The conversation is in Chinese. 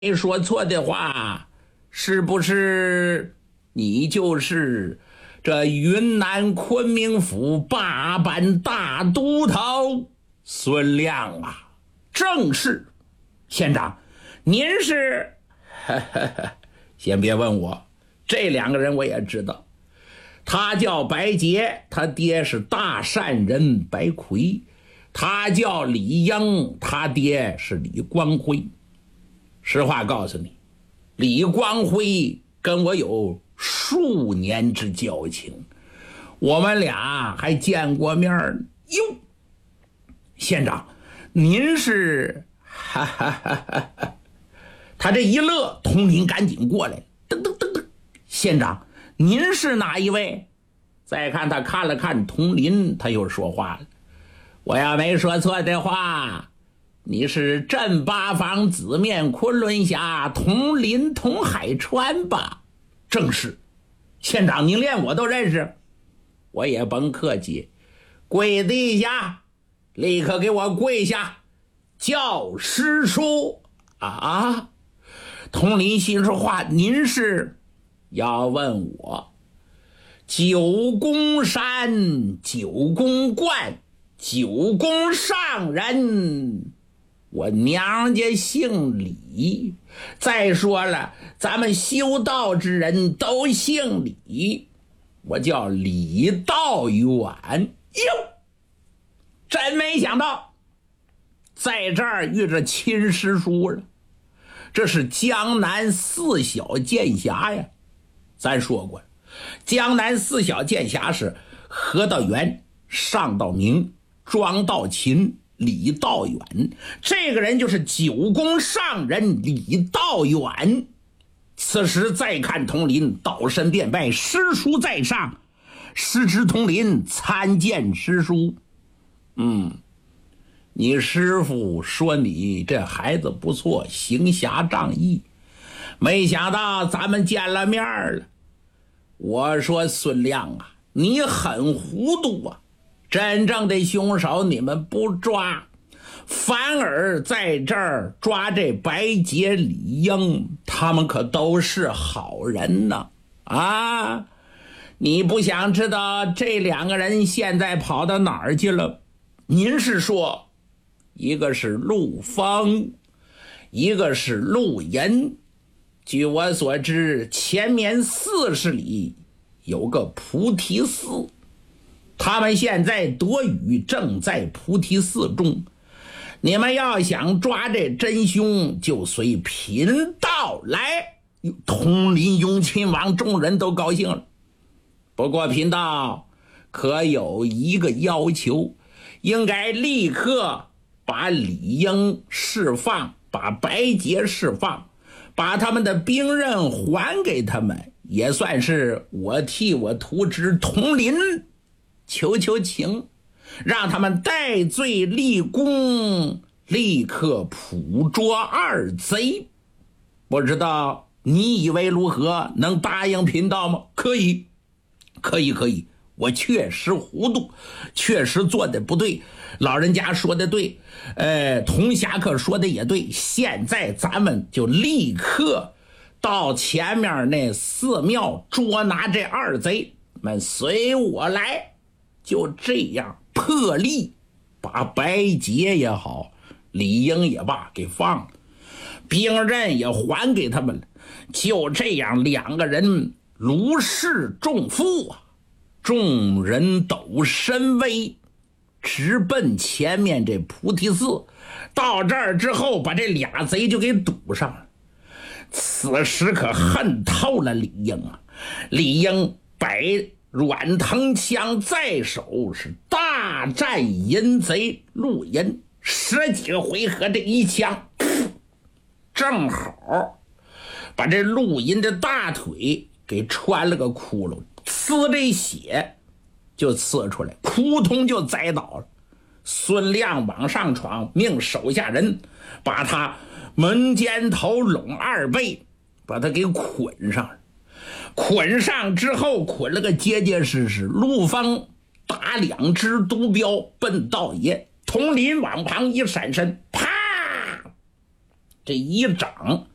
没说错的话，是不是你就是这云南昆明府八班大都头孙亮啊？正是。县长，您是？先别问我，这两个人我也知道。他叫白杰，他爹是大善人白魁；他叫李英，他爹是李光辉。实话告诉你，李光辉跟我有数年之交情，我们俩还见过面哟。县长，您是？哈哈哈哈哈！他这一乐，佟林赶紧过来，噔噔噔噔。县长，您是哪一位？再看他看了看佟林，他又说话了：“我要没说错的话，你是镇八方紫面昆仑侠佟林佟海川吧？”正是。县长，您连我都认识？我也甭客气，跪地下，立刻给我跪下，叫师叔啊！佟林心说话，您是要问我九宫山九宫观九宫上人，我娘家姓李。再说了，咱们修道之人都姓李，我叫李道远哟。真没想到在这儿遇着亲师叔了，这是江南四小剑侠呀。咱说过，江南四小剑侠是何道元、尚道明、庄道勤、李道远。这个人就是九宫上人李道远。此时再看佟林，倒身便拜师叔在上，师侄佟林参见师叔。你师父说你这孩子不错，行侠仗义，没想到咱们见了面了。我说孙亮啊，你很糊涂啊！真正的凶手你们不抓，反而在这儿抓这白杰、李英，他们可都是好人呢。啊，你不想知道这两个人现在跑到哪儿去了？您是说一个是陆丰，一个是陆银。据我所知，前面40里有个菩提寺，他们现在躲雨正在菩提寺中。你们要想抓这真凶，就随贫道来。佟林、雍亲王众人都高兴了。不过贫道可有一个要求，应该立刻把李英释放，把白杰释放，把他们的兵刃还给他们，也算是我替我徒侄佟林求求情，让他们戴罪立功，立刻捕捉二贼。不知道你以为如何？能答应贫道吗？可以，可以，我确实糊涂，确实做的不对。老人家说的对，佟侠客说的也对。现在咱们就立刻到前面那寺庙捉拿这二贼们，随我来。就这样破例把白杰也好，李英也罢给放了，兵刃也还给他们了。就这样两个人如释重负啊！众人抖身威，直奔前面这菩提寺。到这儿之后，把这俩贼就给堵上了。此时可恨透了李英啊！李英摆软藤枪在手，是大战淫贼陆银，10几个回合，这一枪正好把这陆银的大腿给穿了个窟窿，呲这血就呲出来，扑通就栽倒了。孙亮往上闯，命手下人把他门尖头拢2背，把他给捆上了。捆上之后，捆了个结结实实。陆丰打2只毒镖奔道爷，佟林往旁一闪身，啪，这一掌